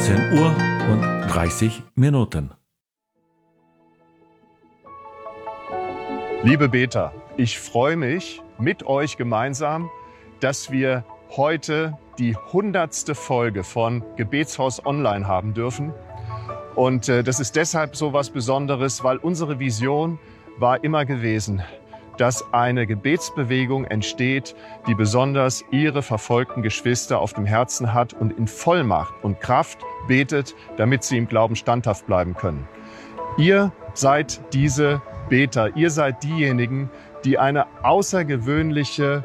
18:30 Liebe Beter, ich freue mich mit euch gemeinsam, dass wir heute die 100. Folge von Gebetshaus Online haben dürfen. Und das ist deshalb so was Besonderes, weil unsere Vision war immer gewesen, dass eine Gebetsbewegung entsteht, die besonders ihre verfolgten Geschwister auf dem Herzen hat und in Vollmacht und Kraft betet, damit sie im Glauben standhaft bleiben können. Ihr seid diese Beter, ihr seid diejenigen, die eine außergewöhnliche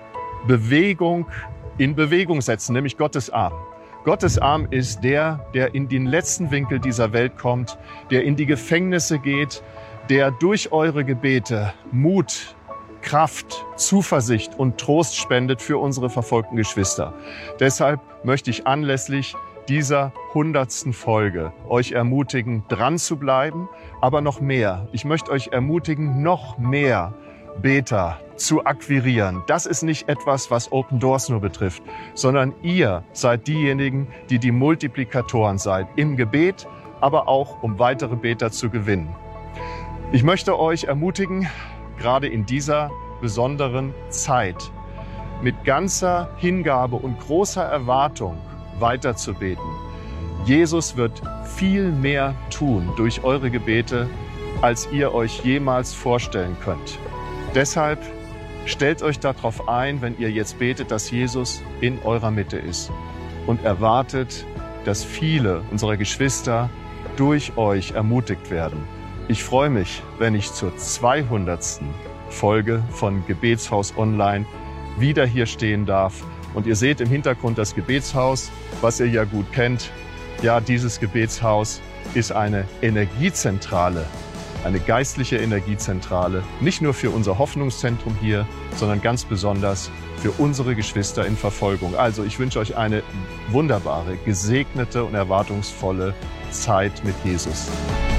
Bewegung in Bewegung setzen, nämlich Gottes Arm. Gottes Arm ist der in den letzten Winkel dieser Welt kommt, der in die Gefängnisse geht, der durch eure Gebete Mut, Kraft, Zuversicht und Trost spendet für unsere verfolgten Geschwister. Deshalb möchte ich anlässlich dieser 100. Folge euch ermutigen, dran zu bleiben, aber noch mehr. Ich möchte euch ermutigen, noch mehr Beter zu akquirieren. Das ist nicht etwas, was Open Doors nur betrifft, sondern ihr seid diejenigen, die die Multiplikatoren seid im Gebet, aber auch um weitere Beter zu gewinnen. Ich möchte euch ermutigen, gerade in dieser besonderen Zeit mit ganzer Hingabe und großer Erwartung weiterzubeten. Jesus wird viel mehr tun durch eure Gebete, als ihr euch jemals vorstellen könnt. Deshalb stellt euch darauf ein, wenn ihr jetzt betet, dass Jesus in eurer Mitte ist und erwartet, dass viele unserer Geschwister durch euch ermutigt werden. Ich freue mich, wenn ich zur 200. Folge von Gebetshaus Online wieder hier stehen darf. Und ihr seht im Hintergrund das Gebetshaus, was ihr ja gut kennt. Ja, dieses Gebetshaus ist eine Energiezentrale, eine geistliche Energiezentrale, nicht nur für unser Hoffnungszentrum hier, sondern ganz besonders für unsere Geschwister in Verfolgung. Also ich wünsche euch eine wunderbare, gesegnete und erwartungsvolle Zeit mit Jesus.